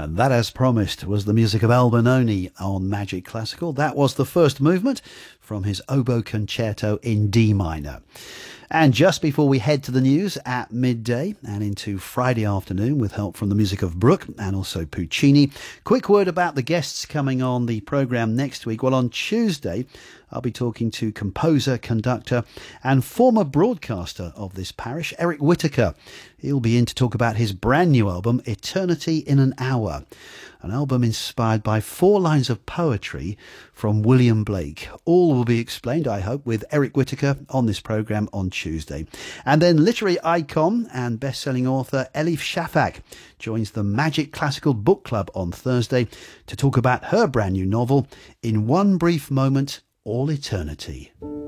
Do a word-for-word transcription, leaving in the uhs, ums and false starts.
And that, as promised, was the music of Albinoni on Magic Classical. That was the first movement from his Oboe Concerto in D minor. And just before we head to the news at midday and into Friday afternoon with help from the music of Bruch and also Puccini, quick word about the guests coming on the programme next week. Well, on Tuesday, I'll be talking to composer, conductor and former broadcaster of this parish, Eric Whittaker. He'll be in to talk about his brand new album, Eternity in an Hour, an album inspired by four lines of poetry from William Blake. All will be explained, I hope, with Eric Whittaker on this programme on Tuesday. And then literary icon and best-selling author Elif Shafak joins the Magic Classical Book Club on Thursday to talk about her brand new novel, In One Brief Moment, All Eternity.